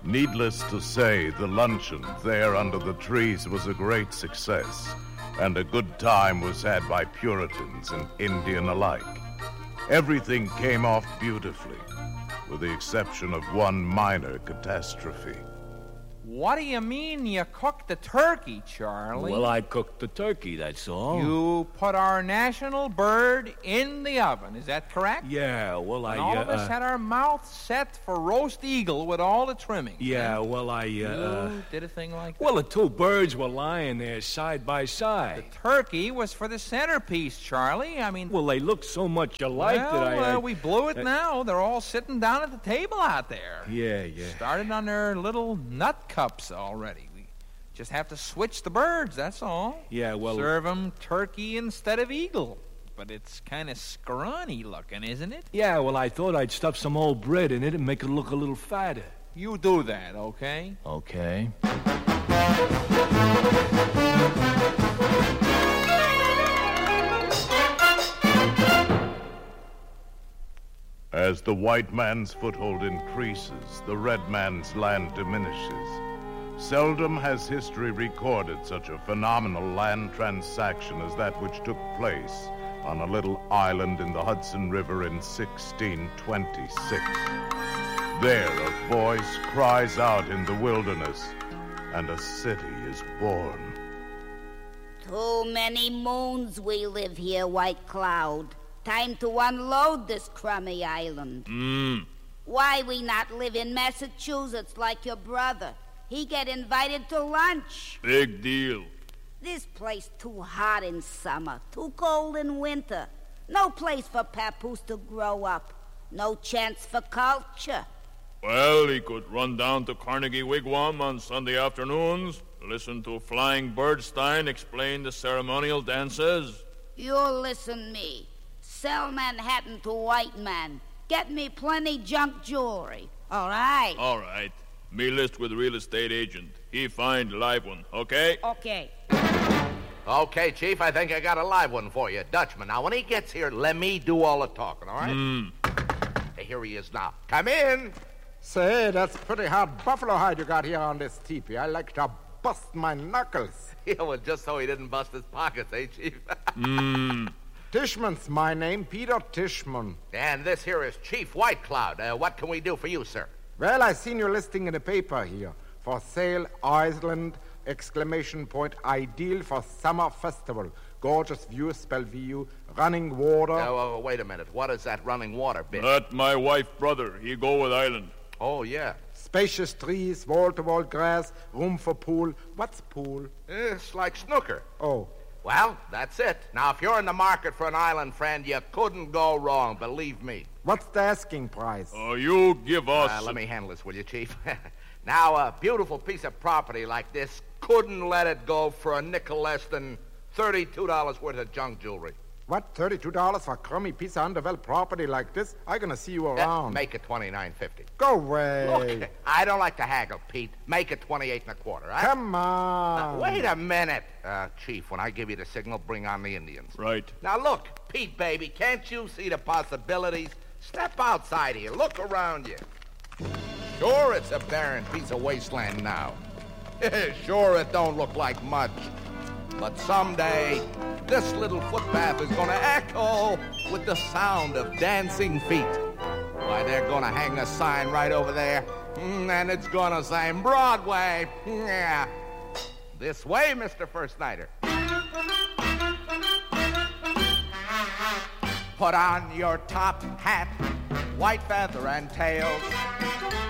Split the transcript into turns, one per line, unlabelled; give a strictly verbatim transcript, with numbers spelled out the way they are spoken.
Needless to say, the luncheon there under the trees was a great success, and a good time was had by Puritans and Indian alike. Everything came off beautifully, with the exception of one minor catastrophe.
What do you mean you cooked the turkey, Charlie?
Well, I cooked the turkey, that's all.
You put our national bird in the oven, is that correct?
Yeah, well, I...
And all
uh,
of us
uh,
had our mouths set for roast eagle with all the trimmings.
Yeah, well, I... Uh,
You
uh,
did a thing like that?
well, the two birds were lying there side by side.
The turkey was for the centerpiece, Charlie. I mean...
Well, they looked so much alike
well,
that I... I
uh, we blew it
uh,
now. They're all sitting down at the table out there.
Yeah, yeah.
Started on their little nut cups already. We just have to switch the birds, that's all.
Yeah, well...
Serve them turkey instead of eagle. But it's kind of scrawny looking, isn't it?
Yeah, well, I thought I'd stuff some old bread in it and make it look a little fatter.
You do that, okay?
Okay.
As the white man's foothold increases, the red man's land diminishes. Seldom has history recorded such a phenomenal land transaction as that which took place on a little island in the Hudson River in sixteen twenty-six. There a voice cries out in the wilderness, and a city is born.
Too many moons we live here, White Cloud. Time to unload this crummy island.
Mmm.
Why we not live in Massachusetts like your brother? He get invited to lunch.
Big deal.
This place too hot in summer, too cold in winter. No place for papoose to grow up. No chance for culture.
Well, he could run down to Carnegie Wigwam on Sunday afternoons, listen to Flying Birdstein explain the ceremonial dances.
You listen me. Sell Manhattan to white man. Get me plenty junk jewelry. All right.
All right. Me list with real estate agent. He find live one, okay?
Okay.
Okay, Chief, I think I got a live one for you, Dutchman. Now, when he gets here, let me do all the talking, all right?
Hmm.
Hey, here he is now. Come in.
Say, that's pretty hard buffalo hide you got here on this teepee. I like to bust my knuckles.
Yeah, well, just so he didn't bust his pockets, eh, Chief?
Hmm.
Tishman's my name, Peter Tishman.
And this here is Chief White Cloud. Uh, what can we do for you, sir?
Well, I seen your listing in the paper here. For sale, Iceland, exclamation point, ideal for summer festival. Gorgeous view, spell V U, running water.
Oh, oh, wait a minute. What is that running water bit?
That my wife brother. He go with island.
Oh, yeah.
Spacious trees, wall-to-wall grass, room for pool. What's pool?
It's like snooker.
Oh.
Well, that's it. Now, if you're in the market for an island friend, you couldn't go wrong, believe me.
What's the asking price?
Oh, uh, you give us...
Uh, let me handle this, will you, Chief? Now, a beautiful piece of property like this couldn't let it go for a nickel less than thirty-two dollars worth of junk jewelry.
What, thirty-two dollars for a crummy piece of underdeveloped property like this? I'm gonna see you around.
Uh, make it twenty-nine fifty.
Go away.
Look, I don't like to haggle, Pete. Make it twenty-eight and a quarter, right?
Come on.
Uh, wait a minute. Uh, Chief, when I give you the signal, bring on the Indians.
Right.
Now, look, Pete, baby, can't you see the possibilities? Step outside here. Look around you. Sure, it's a barren piece of wasteland now. Sure, it don't look like much. But someday, this little footpath is going to echo with the sound of dancing feet. Why, they're going to hang a sign right over there, and it's going to say Broadway. Yeah. This way, Mister First Nighter. Put on your top hat, white feather and tails.